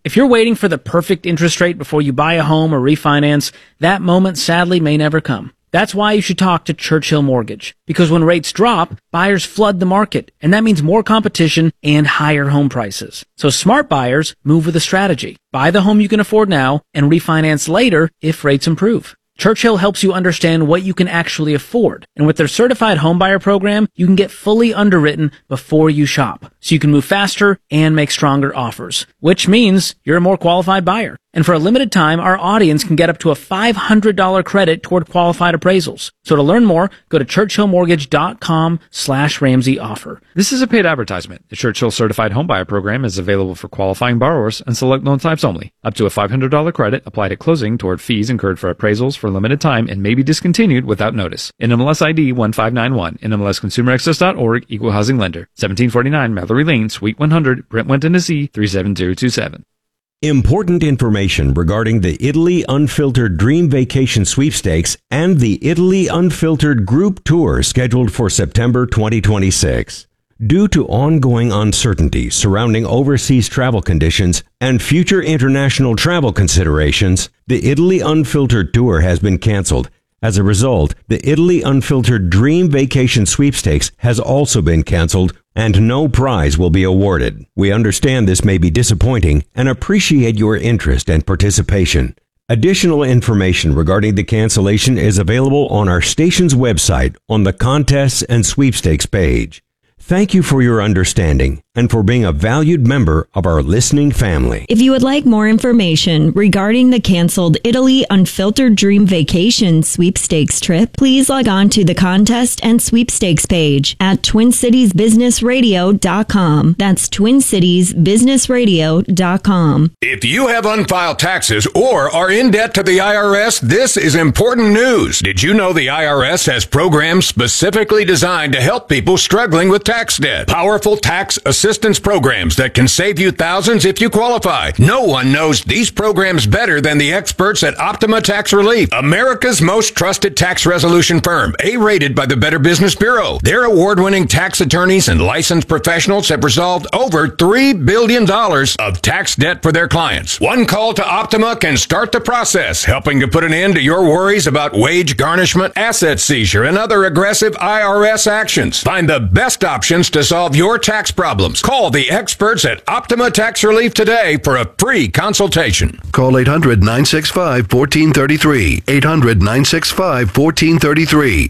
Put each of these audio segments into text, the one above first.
If you're waiting for the perfect interest rate before you buy a home or refinance, that moment sadly may never come. That's why you should talk to Churchill Mortgage. Because when rates drop, buyers flood the market, and that means more competition and higher home prices. So smart buyers move with a strategy. Buy the home you can afford now and refinance later if rates improve. Churchill helps you understand what you can actually afford. And with their certified homebuyer program, you can get fully underwritten before you shop. So you can move faster and make stronger offers, which means you're a more qualified buyer. And for a limited time, our audience can get up to a $500 credit toward qualified appraisals. So to learn more, go to churchillmortgage.com/Ramsey offer. This is a paid advertisement. The Churchill Certified Homebuyer Program is available for qualifying borrowers and select loan types only. Up to a $500 credit applied at closing toward fees incurred for appraisals for a limited time and may be discontinued without notice. NMLS ID 1591. NMLSConsumerAccess.org. Equal Housing Lender. 1749 Mallory Lane, Suite 100, Brentwood, Tennessee 37027. Important information regarding the Italy Unfiltered Dream Vacation Sweepstakes and the Italy Unfiltered Group Tour scheduled for September 2026. Due to ongoing uncertainty surrounding overseas travel conditions and future international travel considerations, the Italy Unfiltered Tour has been canceled. As a result, the Italy Unfiltered Dream Vacation Sweepstakes has also been canceled, and no prize will be awarded. We understand this may be disappointing and appreciate your interest and participation. Additional information regarding the cancellation is available on our station's website on the Contests and Sweepstakes page. Thank you for your understanding and for being a valued member of our listening family. If you would like more information regarding the canceled Italy Unfiltered Dream Vacation Sweepstakes trip, please log on to the Contest and Sweepstakes page at TwinCitiesBusinessRadio.com. That's TwinCitiesBusinessRadio.com. If you have unfiled taxes or are in debt to the IRS, this is important news. Did you know the IRS has programs specifically designed to help people struggling with tax debt? Powerful tax assistance programs that can save you thousands if you qualify. No one knows these programs better than the experts at Optima Tax Relief, America's most trusted tax resolution firm, A-rated by the Better Business Bureau. Their award-winning tax attorneys and licensed professionals have resolved over $3 billion of tax debt for their clients. One call to Optima can start the process, helping to put an end to your worries about wage garnishment, asset seizure, and other aggressive IRS actions. Find the best options to solve your tax problems. Call the experts at Optima Tax Relief today for a free consultation. Call 800-965-1433. 800-965-1433.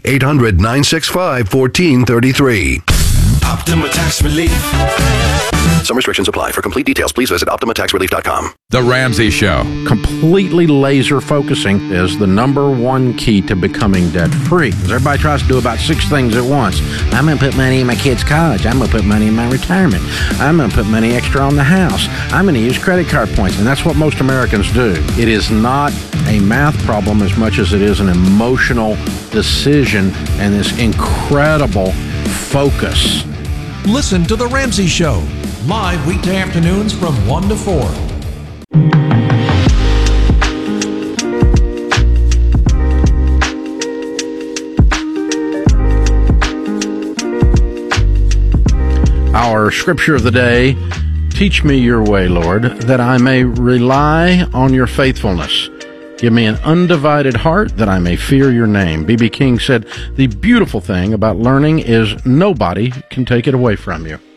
800-965-1433. Optima Tax Relief. Some restrictions apply. For complete details, please visit OptimaTaxRelief.com. The Ramsey Show. Completely laser focusing is the number one key to becoming debt-free. Because everybody tries to do about 6 things at once. I'm going to put money in my kids' college. I'm going to put money in my retirement. I'm going to put money extra on the house. I'm going to use credit card points. And that's what most Americans do. It is not a math problem as much as it is an emotional decision and this incredible focus. Listen to The Ramsey Show, live weekday afternoons from 1 to 4. Our scripture of the day, teach me your way, Lord, that I may rely on your faithfulness. Give me an undivided heart that I may fear your name. B.B. King said, the beautiful thing about learning is nobody can take it away from you.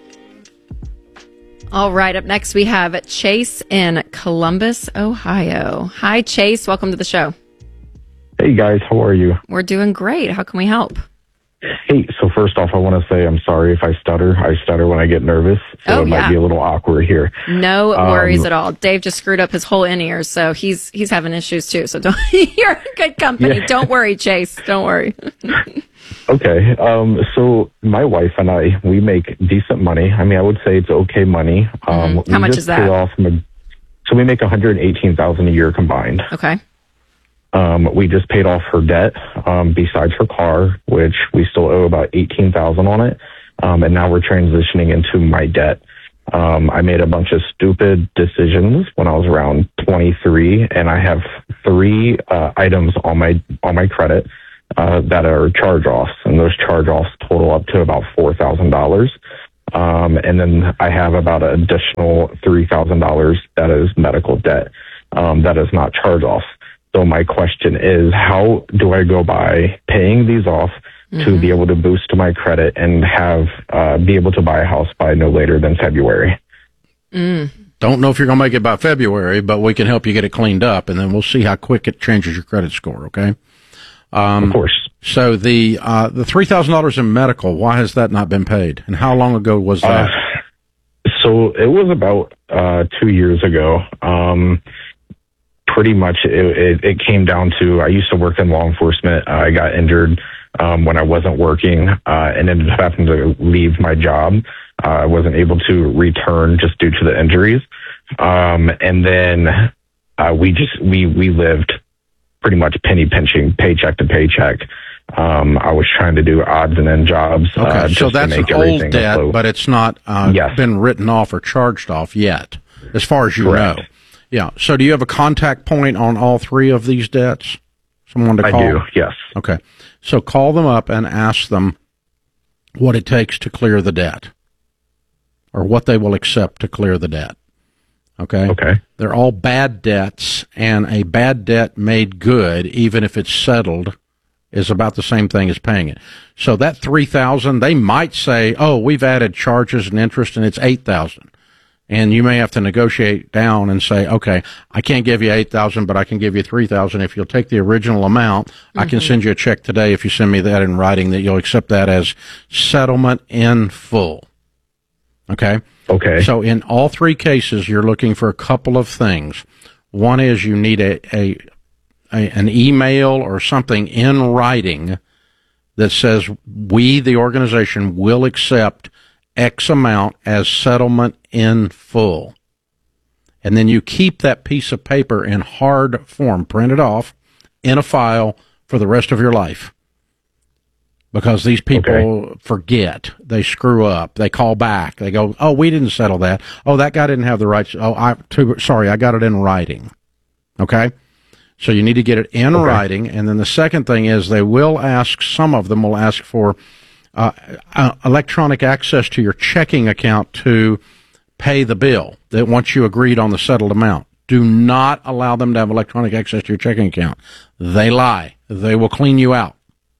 All right, up next we have Chase in Columbus, Ohio. Hi, Chase. Welcome to the show. Hey, guys. How are you? We're doing great. How can we help? Hey, so first off, I want to say I'm sorry if I stutter. I stutter when I get nervous, so it might be a little awkward here. No worries at all. Dave just screwed up his whole in-ears, so he's having issues too. So don't, you're in good company. Yeah. Don't worry, Chase. Don't worry. Okay. So my wife and I, we make decent money. I mean, I would say it's okay money. How much is that? So we make $118,000 a year combined. Okay. We just paid off her debt, besides her car, which we still owe about $18,000 on it. And now we're transitioning into my debt. I made a bunch of stupid decisions when I was around 23, and I have 3 items on my credit that are charge-offs, and those charge-offs total up to about $4,000. And then I have about an additional $3,000 that is medical debt that is not charged off. So my question is, how do I go by paying these off to be able to boost my credit and be able to buy a house by no later than February? Don't know if you're going to make it by February, but we can help you get it cleaned up, and then we'll see how quick it changes your credit score, okay? Of course. So the $3,000 in medical, why has that not been paid? And how long ago was that? So it was about 2 years ago. Pretty much it came down to, I used to work in law enforcement. I got injured when I wasn't working and ended up having to leave my job. I wasn't able to return just due to the injuries. And then we lived pretty much penny pinching, paycheck to paycheck. I was trying to do odds and end jobs. Okay, so that's an old debt, afloat. but it's not been written off or charged off yet, as far as you know. Yeah. So do you have a contact point on all three of these debts? Someone to call? I do, yes. Okay. So call them up and ask them what it takes to clear the debt, or what they will accept to clear the debt. Okay? Okay. They're all bad debts, and a bad debt made good, even if it's settled, is about the same thing as paying it. So that $3,000, they might say, oh, we've added charges and interest, and it's $8,000. And you may have to negotiate down and say, okay, I can't give you $8,000, but I can give you $3,000. If you'll take the original amount, I can send you a check today if you send me that in writing that you'll accept that as settlement in full. Okay? Okay. So in all three cases, you're looking for a couple of things. One is you need an email or something in writing that says we, the organization, will accept X amount as settlement in full. And then you keep that piece of paper in hard form, print it off in a file for the rest of your life. Because these people forget, they screw up, they call back, they go, oh, we didn't settle that. Oh, that guy didn't have the rights. Oh, sorry, I got it in writing. Okay? So you need to get it in writing. And then the second thing is they will ask, some of them will ask for electronic access to your checking account to pay the bill that once you agreed on the settled amount. Do not allow them to have electronic access to your checking account. They lie. They will clean you out.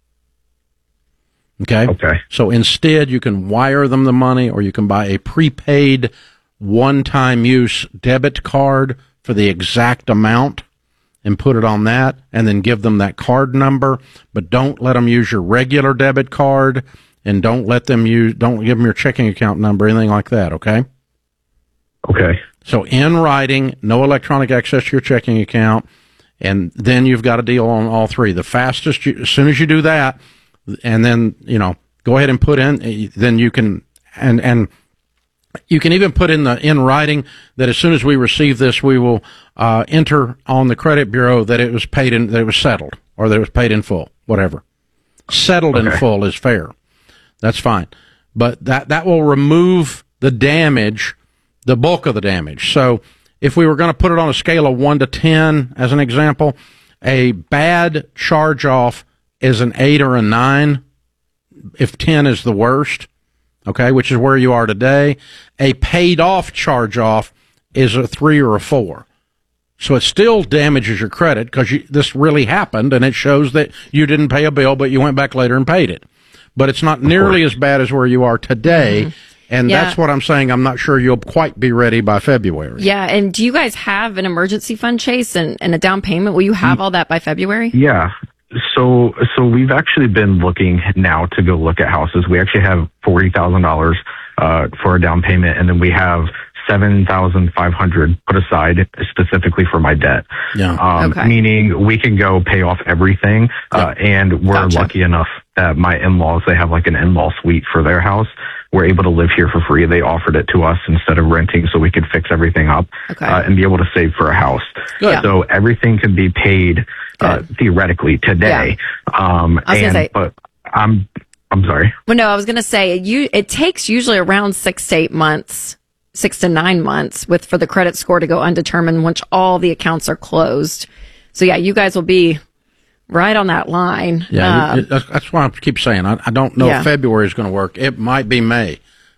Okay? Okay. So instead, you can wire them the money, or you can buy a prepaid one-time use debit card for the exact amount and put it on that, and then give them that card number, but don't let them use your regular debit card, and don't give them your checking account number, anything like that, okay? Okay. So in writing, no electronic access to your checking account, and then you've got a deal on all three. The fastest, as soon as you do that, and then, go ahead and put in, then you can, and you can even put in writing that as soon as we receive this, we will enter on the credit bureau that it was paid in, that it was settled, or that it was paid in full, whatever. Settled in full is fair. That's fine. But that will remove the damage, the bulk of the damage. So if we were going to put it on a scale of 1 to 10, as an example, a bad charge-off is an 8 or a 9, if 10 is the worst. Okay, which is where you are today. A paid-off charge-off is a 3 or a 4. So it still damages your credit because this really happened, and it shows that you didn't pay a bill, but you went back later and paid it. But it's not nearly as bad as where you are today, and that's what I'm saying. I'm not sure you'll quite be ready by February. Yeah, and do you guys have an emergency fund, Chase, and a down payment? Will you have all that by February? Yeah. So we've actually been looking now to go look at houses. We actually have $40,000 for a down payment, and then we have $7,500 put aside specifically for my debt. Yeah. Meaning we can go pay off everything, and we're lucky enough that my in-laws, they have like an in-law suite for their house. We're able to live here for free. They offered it to us instead of renting, so we could fix everything up and be able to save for a house. Good. So everything can be paid theoretically today. But I'm sorry. Well, no, I was going to say it takes usually around 6 to 8 months, 6 to 9 months for the credit score to go undetermined once all the accounts are closed. So yeah, you guys will be right on that line. Yeah, that's why I keep saying I don't know if February is going to work. It might be May,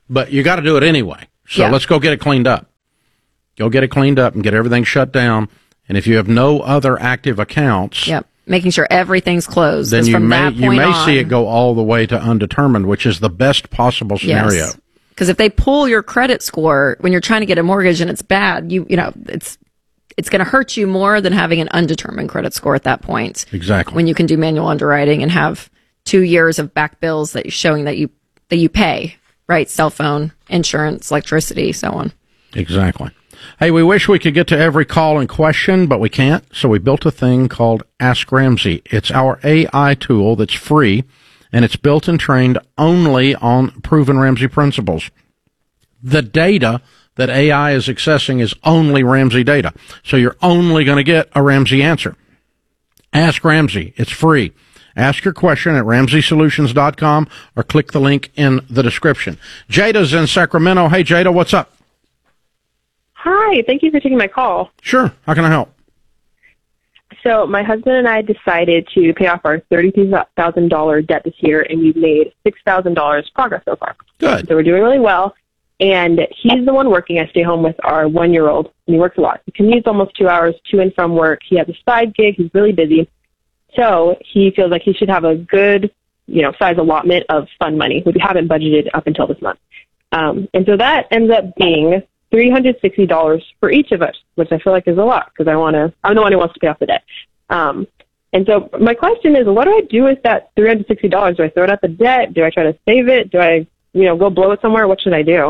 but you got to do it anyway. So let's go get it cleaned up. Go get it cleaned up and get everything shut down. And if you have no other active accounts, making sure everything's closed. Then you may see it go all the way to undetermined, which is the best possible scenario. Yes. Because if they pull your credit score when you're trying to get a mortgage and it's bad, you know it's going to hurt you more than having an undetermined credit score at that point. Exactly. When you can do manual underwriting and have 2 years of back bills that showing that you pay, right? Cell phone, insurance, electricity, so on. Exactly. Hey, we wish we could get to every call and question, but we can't. So we built a thing called Ask Ramsey. It's our AI tool that's free, and it's built and trained only on proven Ramsey principles. The data that AI is accessing is only Ramsey data. So you're only going to get a Ramsey answer. Ask Ramsey. It's free. Ask your question at RamseySolutions.com or click the link in the description. Jada's in Sacramento. Hey, Jada, what's up? Hi, thank you for taking my call. Sure. How can I help? So my husband and I decided to pay off our $32,000 debt this year, and we've made $6,000 progress so far. Good. So we're doing really well. And he's the one working. I stay home with our 1-year-old, and he works a lot. He commutes almost 2 hours to and from work. He has a side gig. He's really busy. So he feels like he should have a good, size allotment of fund money, which we haven't budgeted up until this month. And so that ends up being $360 for each of us, which I feel like is a lot because I'm the one who wants to pay off the debt. And so my question is, what do I do with that $360? Do I throw it at the debt? Do I try to save it? Do I, go blow it somewhere? What should I do?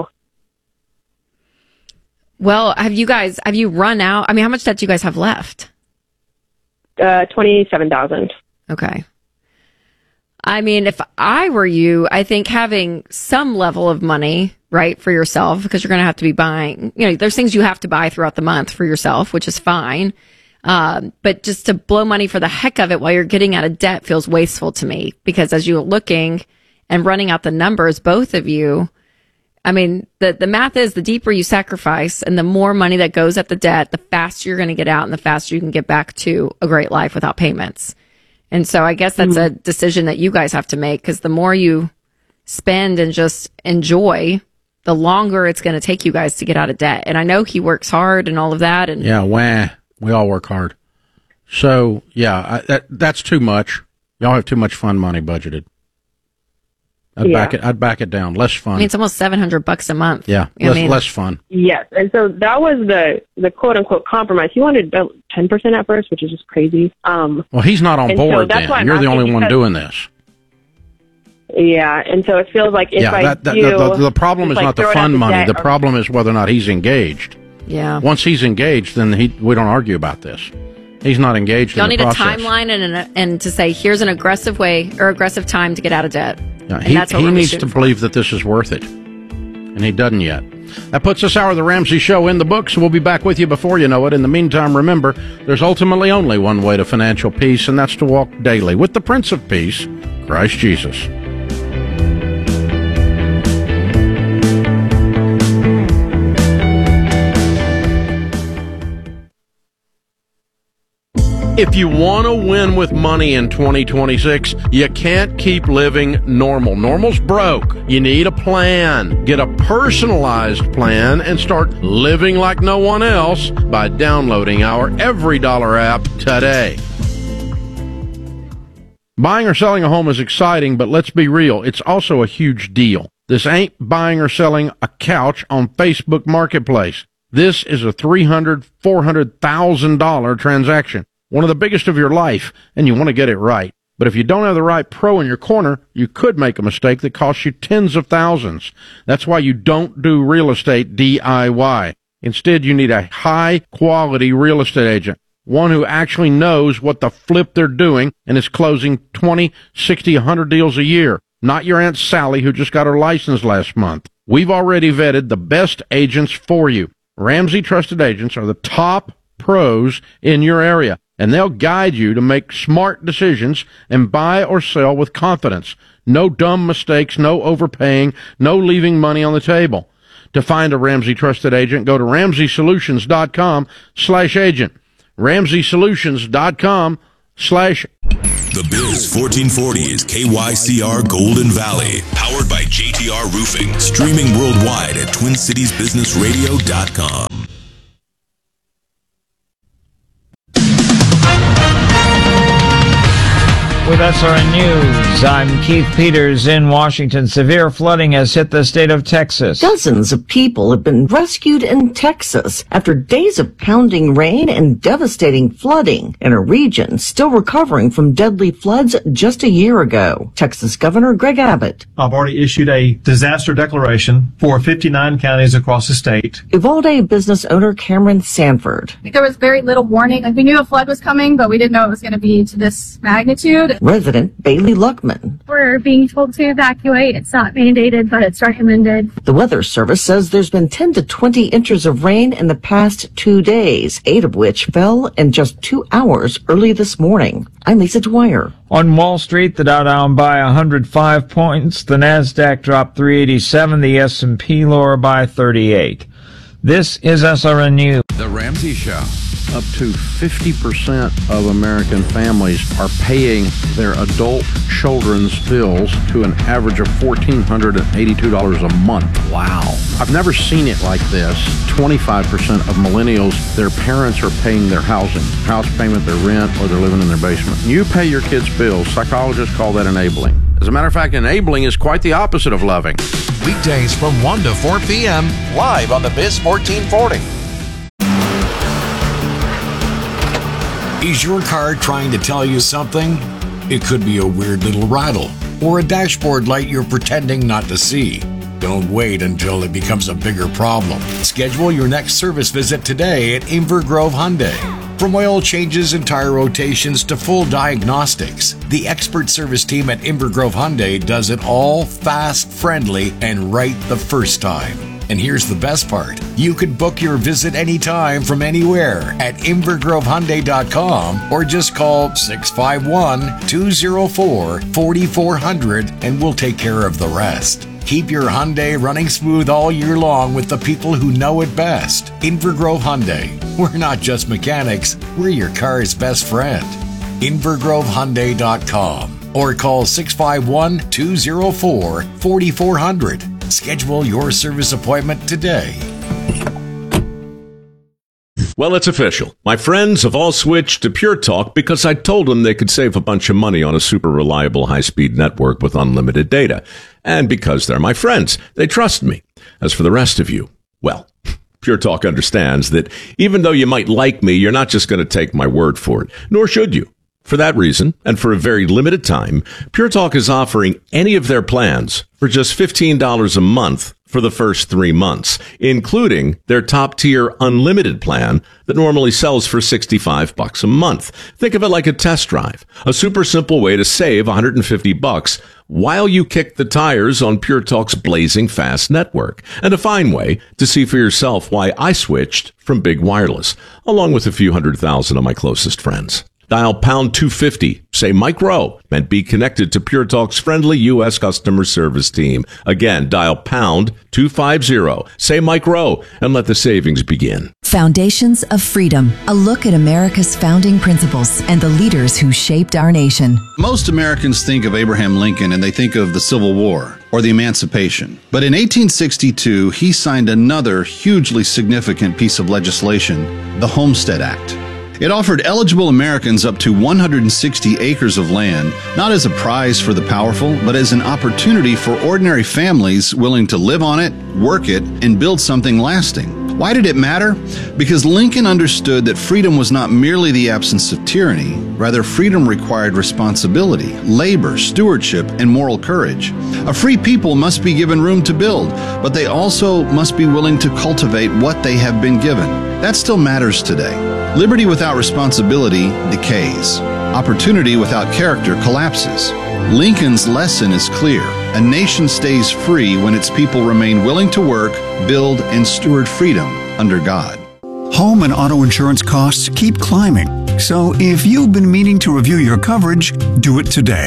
Well, have you run out? I mean, how much debt do you guys have left? $27,000. Okay. I mean, if I were you, I think having some level of money, right, for yourself, because you're going to have to be buying, there's things you have to buy throughout the month for yourself, which is fine. But just to blow money for the heck of it while you're getting out of debt feels wasteful to me, because as you're looking and running out the numbers, both of you, I mean, the math is the deeper you sacrifice and the more money that goes at the debt, the faster you're going to get out and the faster you can get back to a great life without payments. And so I guess that's a decision that you guys have to make, because the more you spend and just enjoy, the longer it's going to take you guys to get out of debt. And I know he works hard and all of that. And yeah, we all work hard. So, that's too much. Y'all have too much fund money budgeted. I'd back it down. Less fun. I mean, it's almost $700 a month. Yeah, less fun. Yes, and so that was the quote unquote compromise. He wanted 10% at first, which is just crazy. Well, he's not on board. So then you're the only one doing this. Yeah, and so it feels like the problem is not the fund money. The problem is whether or not he's engaged. Yeah. Once he's engaged, then we don't argue about this. He's not engaged. Y'all in the process. Y'all need a timeline and to say here's an aggressive way or aggressive time to get out of debt. Yeah, he needs to believe that this is worth it, and he doesn't yet. That puts this hour of the Ramsey Show in the books. We'll be back with you before you know it. In the meantime, remember, there's ultimately only one way to financial peace, and that's to walk daily with the Prince of Peace, Christ Jesus. If you want to win with money in 2026, you can't keep living normal. Normal's broke. You need a plan. Get a personalized plan and start living like no one else by downloading our Every Dollar app today. Buying or selling a home is exciting, but let's be real, it's also a huge deal. This ain't buying or selling a couch on Facebook Marketplace. This is a $300,000, $400,000 transaction. One of the biggest of your life, and you want to get it right. But if you don't have the right pro in your corner, you could make a mistake that costs you tens of thousands. That's why you don't do real estate DIY. Instead, you need a high-quality real estate agent, one who actually knows what the flip they're doing and is closing 20, 60, 100 deals a year. Not your Aunt Sally who just got her license last month. We've already vetted the best agents for you. Ramsey Trusted Agents are the top pros in your area, and they'll guide you to make smart decisions and buy or sell with confidence. No dumb mistakes, no overpaying, no leaving money on the table. To find a Ramsey Trusted Agent, go to RamseySolutions.com/agent. RamseySolutions.com/ The Biz 1440 is KYCR Golden Valley, powered by JTR Roofing, streaming worldwide at TwinCitiesBusinessRadio.com. With SRN News, I'm Keith Peters in Washington. Severe flooding has hit the state of Texas. Dozens of people have been rescued in Texas after days of pounding rain and devastating flooding in a region still recovering from deadly floods just a year ago. Texas Governor Greg Abbott. I've already issued a disaster declaration for 59 counties across the state. Uvalde business owner Cameron Sanford. There was very little warning. We knew a flood was coming, but we didn't know it was going to be to this magnitude. Resident Bailey Luckman. We're being told to evacuate. It's not mandated, but it's recommended. The Weather Service says there's been 10 to 20 inches of rain in the past 2 days, 8 of which fell in just 2 hours early this morning. I'm Lisa Dwyer. On Wall Street, the Dow down by 105 points. The Nasdaq dropped 387. The S&P lower by 38. This is SRN News. The Ramsey Show. Up to 50% of American families are paying their adult children's bills to an average of $1,482 a month. Wow. I've never seen it like this. 25% of millennials, their parents are paying their housing, house payment, their rent, or they're living in their basement. You pay your kids' bills. Psychologists call that enabling. As a matter of fact, enabling is quite the opposite of loving. Weekdays from 1 to 4 p.m. live on the Biz 1440. Is your car trying to tell you something? It could be a weird little rattle or a dashboard light you're pretending not to see. Don't wait until it becomes a bigger problem. Schedule your next service visit today at Inver Grove Hyundai. From oil changes and tire rotations to full diagnostics, the expert service team at Inver Grove Hyundai does it all fast, friendly, and right the first time. And here's the best part. You can book your visit anytime from anywhere at invergrovehyundai.com or just call 651-204-4400 and we'll take care of the rest. Keep your Hyundai running smooth all year long with the people who know it best. Inver Grove Hyundai. We're not just mechanics, we're your car's best friend. invergrovehyundai.com or call 651-204-4400. Schedule your service appointment today. Well, it's official. My friends have all switched to Pure Talk because I told them they could save a bunch of money on a super reliable high-speed network with unlimited data. And because they're my friends, they trust me. As for the rest of you, well, Pure Talk understands that even though you might like me, you're not just going to take my word for it, nor should you. For that reason, and for a very limited time, Pure Talk is offering any of their plans for just $15 a month for the first 3 months, including their top-tier unlimited plan that normally sells for $65 a month. Think of it like a test drive, a super simple way to save $150 while you kick the tires on Pure Talk's blazing fast network, and a fine way to see for yourself why I switched from Big Wireless, along with a few 100,000 of my closest friends. Dial pound 250, say Mike Rowe, and be connected to Pure Talk's friendly U.S. customer service team. Again, dial pound 250, say Mike Rowe, and let the savings begin. Foundations of Freedom, a look at America's founding principles and the leaders who shaped our nation. Most Americans think of Abraham Lincoln and they think of the Civil War or the Emancipation. But in 1862, he signed another hugely significant piece of legislation, the Homestead Act. It offered eligible Americans up to 160 acres of land, not as a prize for the powerful, but as an opportunity for ordinary families willing to live on it, work it, and build something lasting. Why did it matter? Because Lincoln understood that freedom was not merely the absence of tyranny. Rather, freedom required responsibility, labor, stewardship, and moral courage. A free people must be given room to build, but they also must be willing to cultivate what they have been given. That still matters today. Liberty without responsibility decays. Opportunity without character collapses. Lincoln's lesson is clear. A nation stays free when its people remain willing to work, build, and steward freedom under God. Home and auto insurance costs keep climbing. So if you've been meaning to review your coverage, do it today.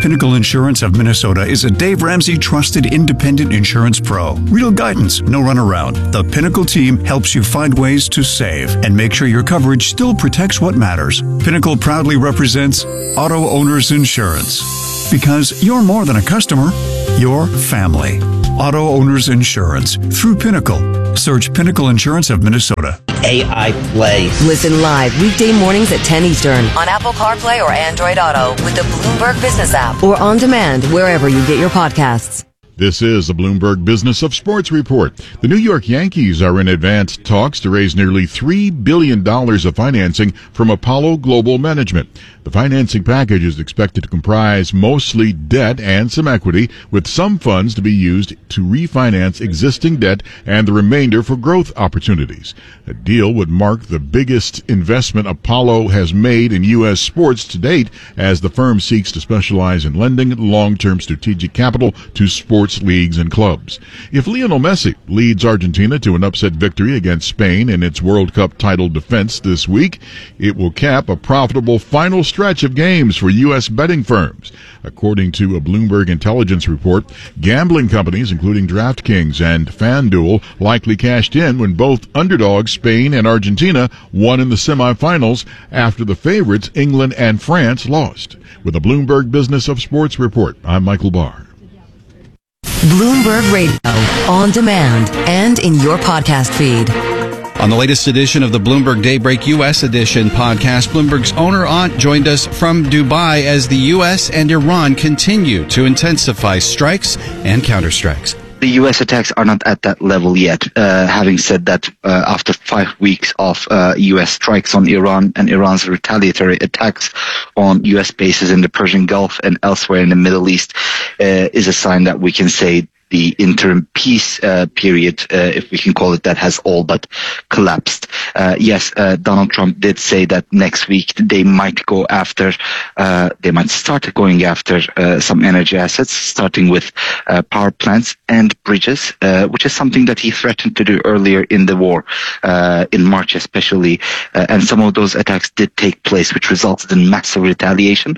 Pinnacle Insurance of Minnesota is a Dave Ramsey trusted independent insurance pro. Real guidance, no runaround. The Pinnacle team helps you find ways to save and make sure your coverage still protects what matters. Pinnacle proudly represents Auto Owners Insurance. Because you're more than a customer, you're family. Auto Owners Insurance through Pinnacle. Search Pinnacle Insurance of Minnesota. AI Play. Listen live weekday mornings at 10 Eastern on Apple CarPlay or Android Auto with the Bloomberg Business app or on demand wherever you get your podcasts. This is the Bloomberg Business of Sports report. The New York Yankees are in advanced talks to raise nearly $3 billion of financing from Apollo Global Management. The financing package is expected to comprise mostly debt and some equity, with some funds to be used to refinance existing debt and the remainder for growth opportunities. The deal would mark the biggest investment Apollo has made in U.S. sports to date, as the firm seeks to specialize in lending long-term strategic capital to sports leagues and clubs. If Lionel Messi leads Argentina to an upset victory against Spain in its World Cup title defense this week, it will cap a profitable final stretch of games for U.S. betting firms. According to a Bloomberg intelligence report, gambling companies, including DraftKings and FanDuel, likely cashed in when both underdogs Spain and Argentina won in the semifinals after the favorites England and France lost. With a Bloomberg Business of Sports report, I'm Michael Barr. Bloomberg Radio, on demand and in your podcast feed. On the latest edition of the Bloomberg Daybreak U.S. edition podcast, Bloomberg's owner Aunt joined us from Dubai as the U.S. and Iran continue to intensify strikes and counterstrikes. The U.S. attacks are not at that level yet. Having said that, after 5 weeks of U.S. strikes on Iran and Iran's retaliatory attacks on U.S. bases in the Persian Gulf and elsewhere in the Middle East is a sign that we can say the interim peace period, if we can call it that, has all but collapsed. Yes, Donald Trump did say that next week they might start going after some energy assets, starting with power plants and bridges, which is something that he threatened to do earlier in the war, in March especially. And some of those attacks did take place, which resulted in massive retaliation.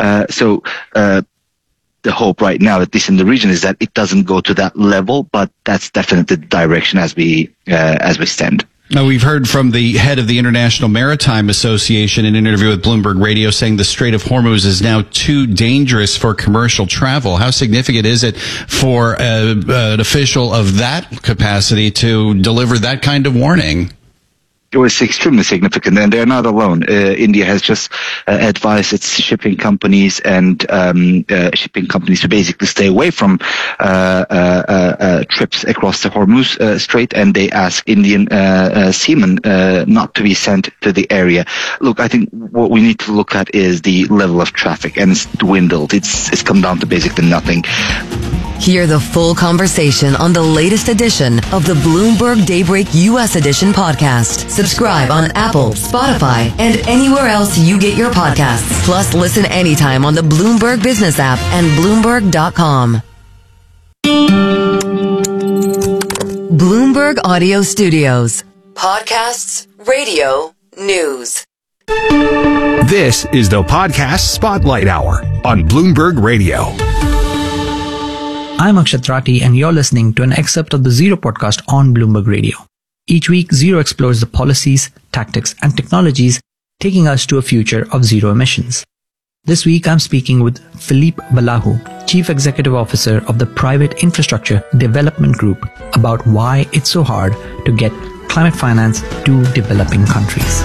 The hope right now, at least in the region, is that it doesn't go to that level, but that's definitely the direction as we stand. Now, we've heard from the head of the International Maritime Association in an interview with Bloomberg Radio saying the Strait of Hormuz is now too dangerous for commercial travel. How significant is it for an official of that capacity to deliver that kind of warning? It was extremely significant, and they're not alone. India has just advised its shipping companies to basically stay away from trips across the Hormuz Strait, and they ask Indian seamen not to be sent to the area. Look, I think what we need to look at is the level of traffic, and it's dwindled. It's come down to basically nothing. Hear the full conversation on the latest edition of the Bloomberg Daybreak U.S. edition podcast. Subscribe on Apple, Spotify, and anywhere else you get your podcasts. Plus, listen anytime on the Bloomberg Business app and Bloomberg.com. Bloomberg Audio Studios. Podcasts, radio, news. This is the Podcast Spotlight Hour on Bloomberg Radio. I'm Akshat Rathi, and you're listening to an excerpt of the Zero podcast on Bloomberg Radio. Each week, Zero explores the policies, tactics, and technologies taking us to a future of zero emissions. This week, I'm speaking with Philippe Balahu, Chief Executive Officer of the Private Infrastructure Development Group, about why it's so hard to get climate finance to developing countries.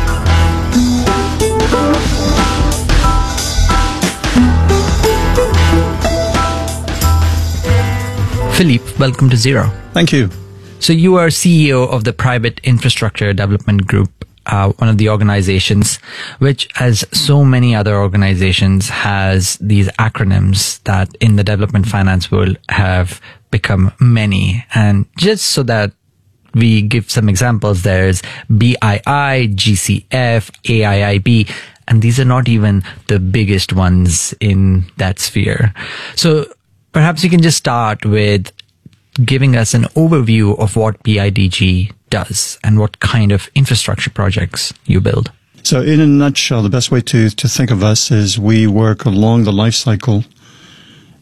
Philippe, welcome to Zero. Thank you. So you are CEO of the Private Infrastructure Development Group, one of the organizations which, as so many other organizations, has these acronyms that in the development finance world have become many. And just so that we give some examples, there's BII, GCF, AIIB, and these are not even the biggest ones in that sphere. So perhaps you can just start with giving us an overview of what PIDG does and what kind of infrastructure projects you build. So in a nutshell, the best way to think of us is we work along the life cycle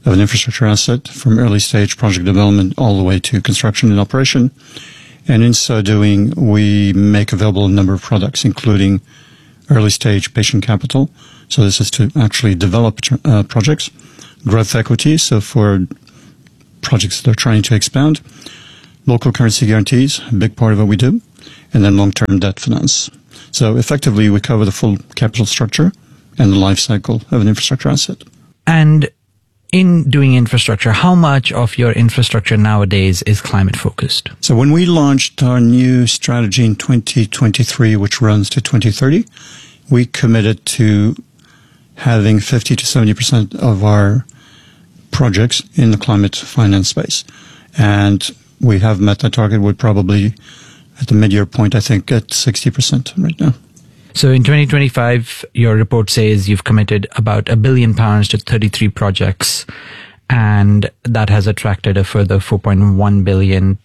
of an infrastructure asset from early stage project development all the way to construction and operation. And in so doing, we make available a number of products, including early stage patient capital. So this is to actually develop projects, growth equity, so for projects that are trying to expand, local currency guarantees, a big part of what we do, and then long-term debt finance. So effectively, we cover the full capital structure and the life cycle of an infrastructure asset. And in doing infrastructure, how much of your infrastructure nowadays is climate focused? So when we launched our new strategy in 2023, which runs to 2030, we committed to having 50 to 70% of our projects in the climate finance space. And we have met that target. We're probably at the mid-year point, I think, at 60% right now. So in 2025, your report says you've committed about £1 billion to 33 projects, and that has attracted a further $4.1 billion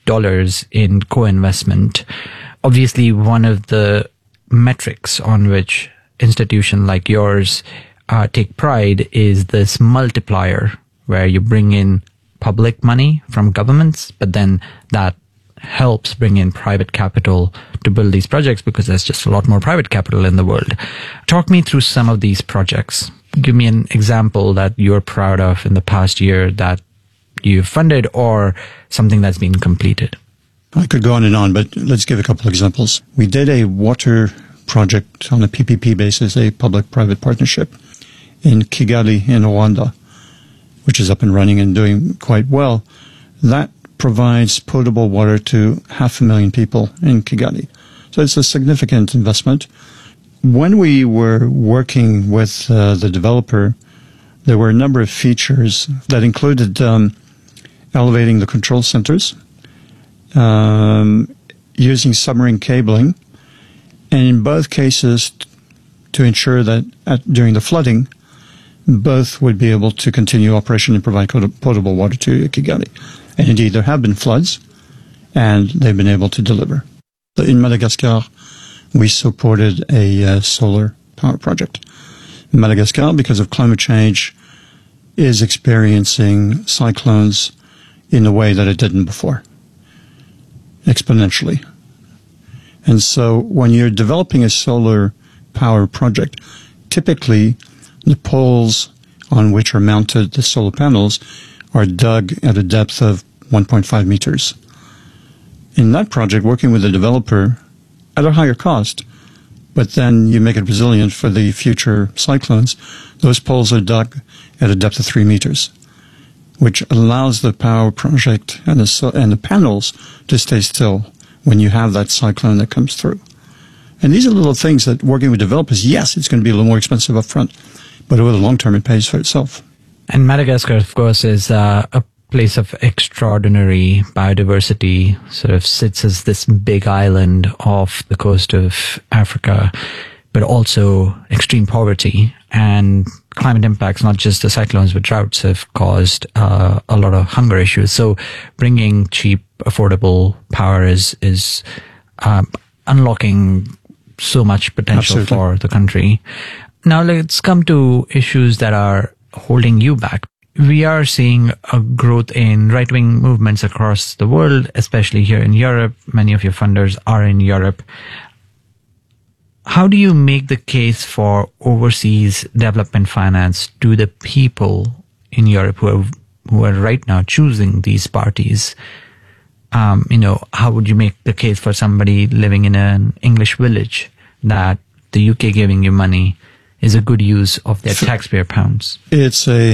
in co-investment. Obviously, one of the metrics on which institutions like yours take pride is this multiplier, where you bring in public money from governments, but then that helps bring in private capital to build these projects, because there's just a lot more private capital in the world. Talk me through some of these projects. Give me an example that you're proud of in the past year that you've funded, or something that's been completed. I could go on, but let's give a couple of examples. We did a water project on a PPP basis, a public-private partnership in Kigali in Rwanda, which is up and running and doing quite well. That provides potable water to 500,000 people in Kigali. So it's a significant investment. When we were working with the developer, there were a number of features that included elevating the control centers, using submarine cabling, and in both cases to ensure that during the flooding, both would be able to continue operation and provide potable water to Kigali. And indeed, there have been floods, and they've been able to deliver. In Madagascar, we supported a solar power project. Madagascar, because of climate change, is experiencing cyclones in a way that it didn't before, exponentially. And so when you're developing a solar power project, typically the poles on which are mounted the solar panels are dug at a depth of 1.5 meters. In that project, working with the developer at a higher cost, but then you make it resilient for the future cyclones, those poles are dug at a depth of 3 meters, which allows the power project and the panels to stay still when you have that cyclone that comes through. And these are little things that, working with developers, yes, it's going to be a little more expensive up front, but over the long term, it pays for itself. And Madagascar, of course, is a place of extraordinary biodiversity, sort of sits as this big island off the coast of Africa, but also extreme poverty and climate impacts, not just the cyclones, but droughts have caused a lot of hunger issues. So bringing cheap, affordable power is unlocking so much potential Absolutely. for the country. Now let's come to issues that are holding you back. We are seeing a growth in right-wing movements across the world, especially here in Europe. Many of your funders are in Europe. How do you make the case for overseas development finance to the people in Europe who are right now choosing these parties? How would you make the case for somebody living in an English village that the UK giving you money is a good use of their taxpayer pounds? It's a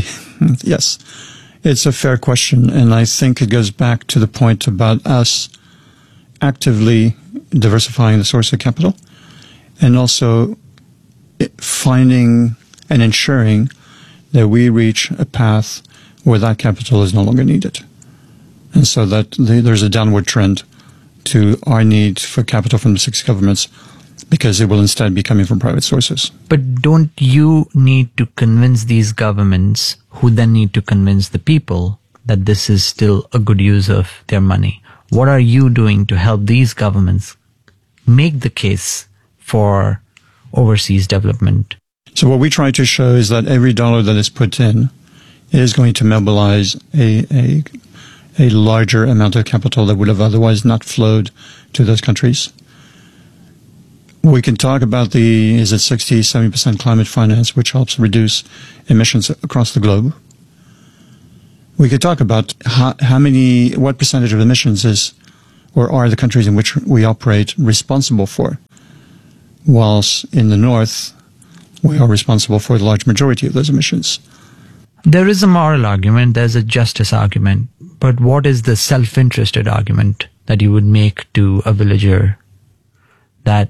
fair question, and I think it goes back to the point about us actively diversifying the source of capital and also finding and ensuring that we reach a path where that capital is no longer needed. And so that there's a downward trend to our need for capital from the 6 governments, because it will instead be coming from private sources. But don't you need to convince these governments, who then need to convince the people, that this is still a good use of their money? What are you doing to help these governments make the case for overseas development? So what we try to show is that every dollar that is put in is going to mobilize a larger amount of capital that would have otherwise not flowed to those countries. We can talk about is it 60, 70% climate finance, which helps reduce emissions across the globe. We could talk about what percentage of emissions are the countries in which we operate responsible for, whilst in the north, we are responsible for the large majority of those emissions. There is a moral argument, there's a justice argument, but what is the self-interested argument that you would make to a villager that,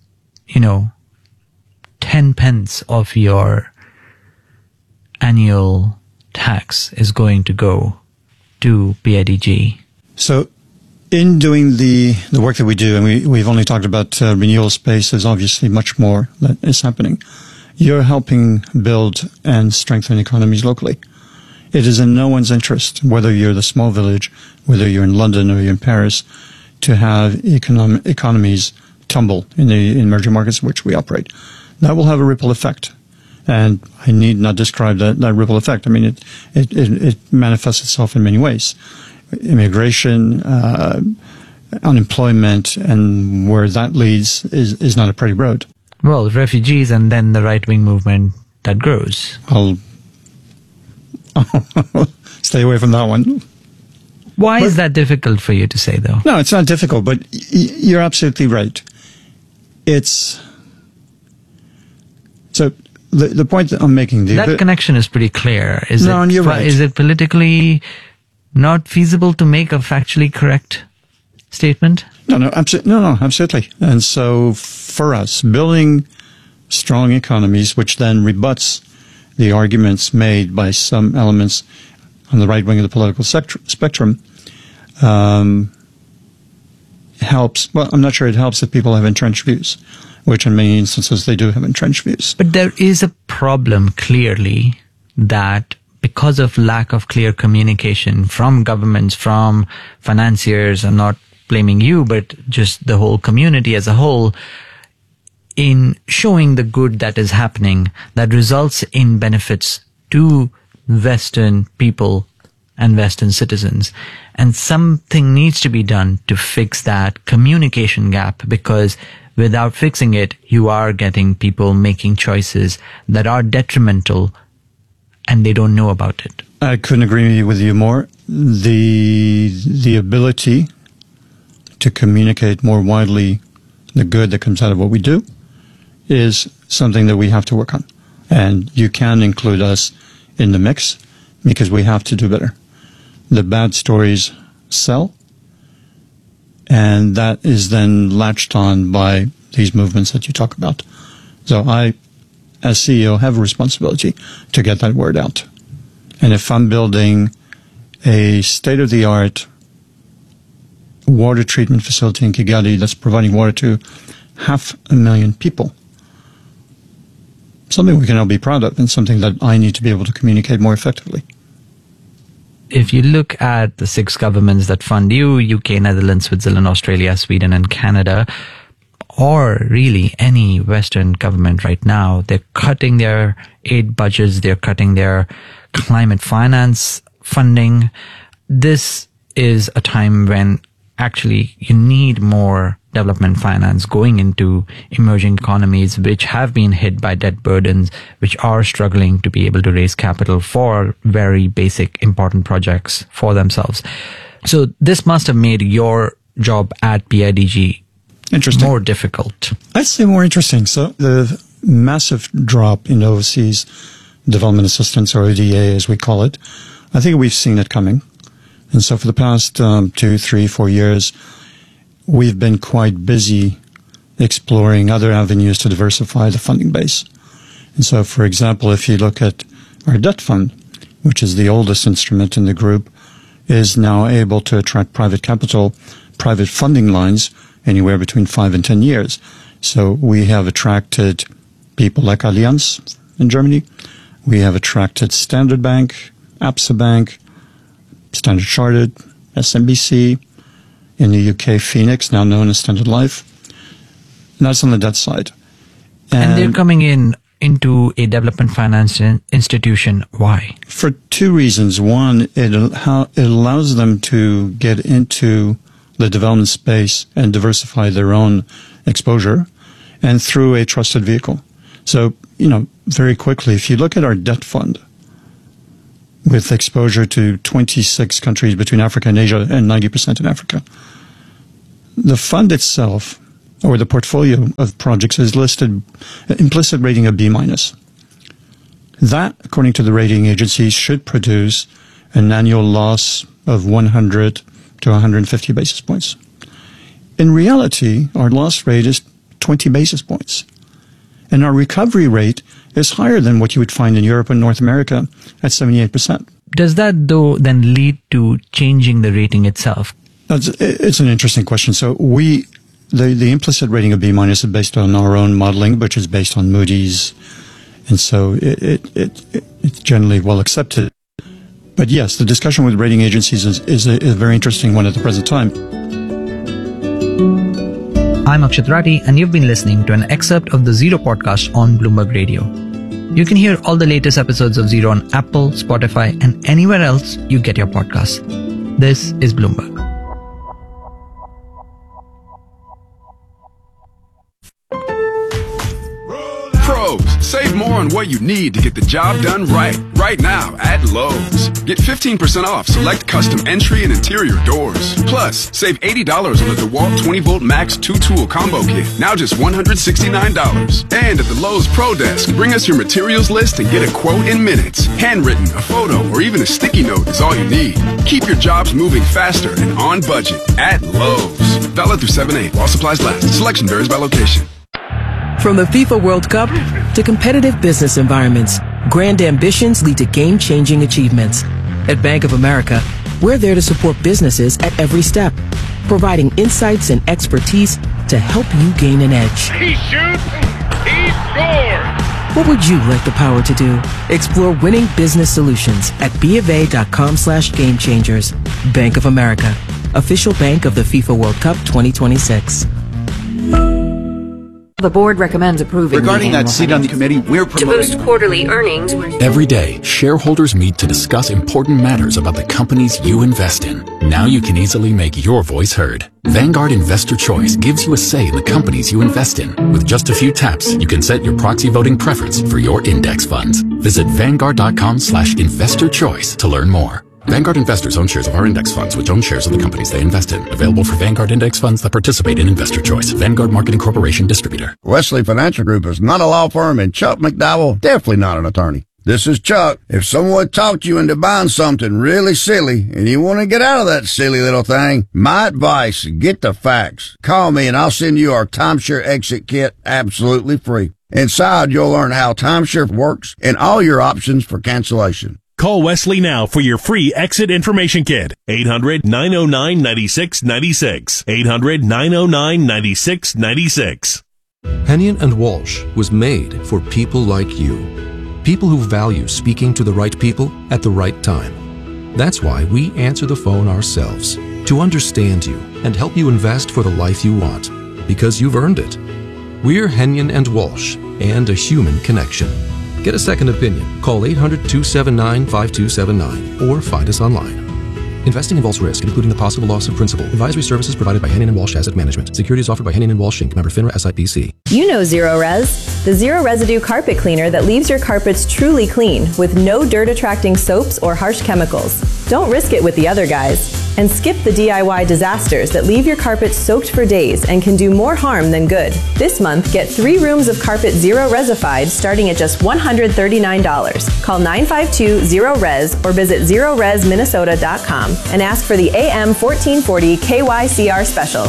10 pence of your annual tax is going to go to PIDG? So in doing the work that we do, and we've only talked about renewal space, there's obviously much more that is happening. You're helping build and strengthen economies locally. It is in no one's interest, whether you're the small village, whether you're in London or you're in Paris, to have economies tumble in the emerging markets in which we operate. That will have a ripple effect. And I need not describe that ripple effect. I mean, it manifests itself in many ways. Immigration, unemployment, and where that leads is not a pretty road. Well, refugees and then the right-wing movement that grows. I'll stay away from that one. Why is that difficult for you to say, though? No, it's not difficult, but you're absolutely right. So the point that I'm making... That connection is pretty clear. You're right. Is it politically not feasible to make a factually correct statement? No, absolutely. And so for us, building strong economies, which then rebuts the arguments made by some elements on the right wing of the political spectrum, helps. Well, I'm not sure it helps if people have entrenched views, which in many instances they do have entrenched views. But there is a problem, clearly, that because of lack of clear communication from governments, from financiers, I'm not blaming you, but just the whole community as a whole, in showing the good that is happening, that results in benefits to Western people and Western citizens. And something needs to be done to fix that communication gap, because without fixing it, you are getting people making choices that are detrimental and they don't know about it. I couldn't agree with you more. The ability to communicate more widely the good that comes out of what we do is something that we have to work on. And you can include us in the mix because we have to do better. The bad stories sell, and that is then latched on by these movements that you talk about. So I, as CEO, have a responsibility to get that word out. And if I'm building a state-of-the-art water treatment facility in Kigali that's providing water to 500,000 people, something we can all be proud of and something that I need to be able to communicate more effectively. If you look at the 6 governments that fund you, UK, Netherlands, Switzerland, Australia, Sweden, and Canada, or really any Western government right now, they're cutting their aid budgets, they're cutting their climate finance funding. This is a time when actually you need more development finance going into emerging economies which have been hit by debt burdens, which are struggling to be able to raise capital for very basic, important projects for themselves. So this must have made your job at PIDG more difficult. I'd say more interesting. So the massive drop in overseas development assistance, or ODA as we call it, I think we've seen it coming. And so for the past 2, 3, 4 years, we've been quite busy exploring other avenues to diversify the funding base. And so, for example, if you look at our debt fund, which is the oldest instrument in the group, is now able to attract private capital, private funding lines, anywhere between 5 and 10 years. So we have attracted people like Allianz in Germany. We have attracted Standard Bank, Absa Bank, Standard Chartered, SMBC, in the UK, Phoenix, now known as Standard Life. And that's on the debt side. And they're coming in into a development finance institution? Why? For two reasons. One, it allows them to get into the development space and diversify their own exposure, and through a trusted vehicle. So, very quickly, if you look at our debt fund, with exposure to 26 countries between Africa and Asia and 90% in Africa, the fund itself, or the portfolio of projects, is listed implicit rating of B-. That, according to the rating agencies, should produce an annual loss of 100 to 150 basis points. In reality, our loss rate is 20 basis points. And our recovery rate is higher than what you would find in Europe and North America at 78%. Does that, though, then lead to changing the rating itself? It's an interesting question. So the implicit rating of B- is based on our own modeling, which is based on Moody's. And so it's generally well accepted. But yes, the discussion with rating agencies is a very interesting one at the present time. I'm Akshat Rathi, and you've been listening to an excerpt of the Zero podcast on Bloomberg Radio. You can hear all the latest episodes of Zero on Apple, Spotify, and anywhere else you get your podcasts. This is Bloomberg. Pros, save more on what you need to get the job done right. Right now at Lowe's. Get 15% off select custom entry and interior doors. Plus, save $80 on the DeWalt 20-volt Max 2-tool combo kit. Now just $169. And at the Lowe's Pro Desk, bring us your materials list and get a quote in minutes. Handwritten, a photo, or even a sticky note is all you need. Keep your jobs moving faster and on budget at Lowe's. Valid through 7/8 while supplies last. Selection varies by location. From the FIFA World Cup to competitive business environments, grand ambitions lead to game-changing achievements. At Bank of America, we're there to support businesses at every step, providing insights and expertise to help you gain an edge. He shoots, he scores! What would you like the power to do? Explore winning business solutions at BofA.com/gamechangers. Bank of America, official bank of the FIFA World Cup 2026. The board recommends approving. Regarding that seat on the committee, we're promoting. To boost quarterly earnings. Every day, shareholders meet to discuss important matters about the companies you invest in. Now you can easily make your voice heard. Vanguard Investor Choice gives you a say in the companies you invest in. With just a few taps, you can set your proxy voting preference for your index funds. Visit Vanguard.com/investor choice to learn more. Vanguard investors own shares of our index funds, which own shares of the companies they invest in. Available for Vanguard index funds that participate in Investor Choice. Vanguard Marketing Corporation Distributor. Wesley Financial Group is not a law firm, and Chuck McDowell definitely not an attorney. This is Chuck. If someone talked you into buying something really silly and you want to get out of that silly little thing, my advice, get the facts. Call me and I'll send you our timeshare exit kit absolutely free. Inside, you'll learn how timeshare works and all your options for cancellation. Call Wesley now for your free exit information kit. 800-909-9696. 800-909-9696. Hennion and Walsh was made for people like you. People who value speaking to the right people at the right time. That's why we answer the phone ourselves, to understand you and help you invest for the life you want, because you've earned it. We're Hennion and Walsh, and a human connection. Get a second opinion. Call 800-279-5279 or find us online. Investing involves risk, including the possible loss of principal. Advisory services provided by Hennion & Walsh Asset Management. Securities offered by Hennion & Walsh Inc. Member FINRA SIPC. You know Zero Res, the zero residue carpet cleaner that leaves your carpets truly clean with no dirt-attracting soaps or harsh chemicals. Don't risk it with the other guys. And skip the DIY disasters that leave your carpet soaked for days and can do more harm than good. This month, get 3 rooms of carpet Zero Resified starting at just $139. Call 952-ZERO-RES or visit ZeroResMinnesota.com and ask for the AM 1440 KYCR special.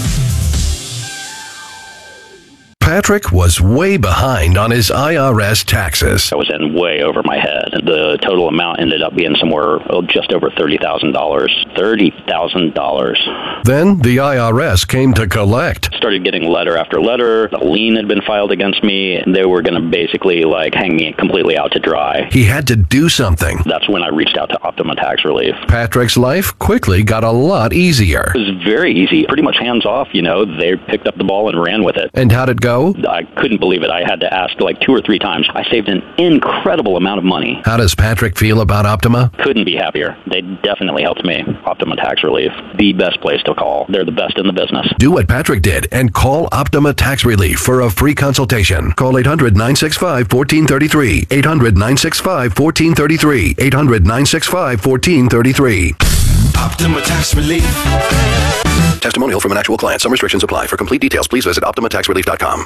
Patrick was way behind on his IRS taxes. I was in way over my head. The total amount ended up being somewhere just over $30,000. $30,000. Then the IRS came to collect. Started getting letter after letter. A lien had been filed against me. They were going to basically hang me completely out to dry. He had to do something. That's when I reached out to Optima Tax Relief. Patrick's life quickly got a lot easier. It was very easy. Pretty much hands off, They picked up the ball and ran with it. And how'd it go? show? I couldn't believe it. I had to ask like 2 or 3 times. I saved an incredible amount of money. How does Patrick feel about Optima? Couldn't be happier. They definitely helped me. Optima Tax Relief, the best place to call. They're the best in the business. Do what Patrick did and call Optima Tax Relief for a free consultation. Call 800-965-1433. 800-965-1433. 800-965-1433. Optima Tax Relief. Testimonial from an actual client. Some restrictions apply. For complete details, please visit OptimaTaxRelief.com.